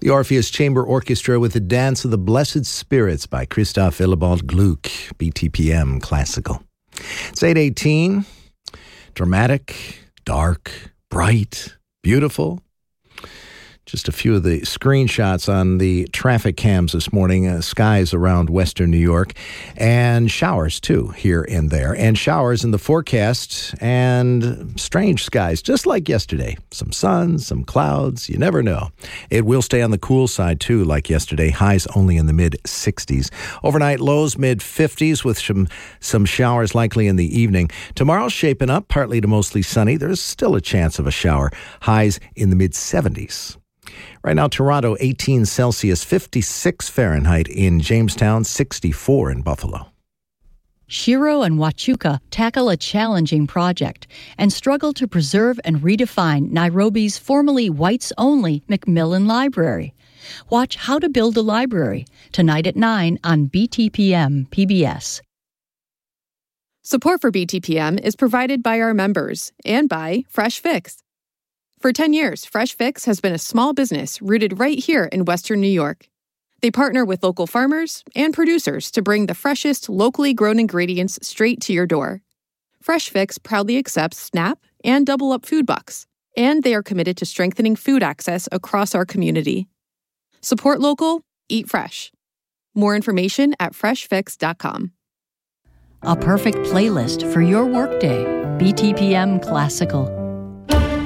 The Orpheus Chamber Orchestra with the Dance of the Blessed Spirits by Christoph Willibald Gluck, BTPM Classical. It's 8:18. Dramatic, dark, bright, beautiful. Just a few of the screenshots on the traffic cams this morning. Skies around western New York. And showers, too, here and there. And showers in the forecast. And strange skies, just like yesterday. Some sun, some clouds. You never know. It will stay on the cool side, too, like yesterday. Highs only in the mid-60s. Overnight lows mid-50s with some showers likely in the evening. Tomorrow's shaping up, partly to mostly sunny. There's still a chance of a shower. Highs in the mid-70s. Right now, Toronto, 18 Celsius, 56 Fahrenheit in Jamestown, 64 in Buffalo. Shiro and Wachuka tackle a challenging project and struggle to preserve and redefine Nairobi's formerly whites-only Macmillan Library. Watch How to Build a Library, tonight at 9 on BTPM PBS. Support for BTPM is provided by our members and by Fresh Fix. For 10 years, Fresh Fix has been a small business rooted right here in Western New York. They partner with local farmers and producers to bring the freshest, locally grown ingredients straight to your door. Fresh Fix proudly accepts SNAP and Double Up food bucks, and they are committed to strengthening food access across our community. Support local, eat fresh. More information at freshfix.com. A perfect playlist for your workday. BTPM Classical.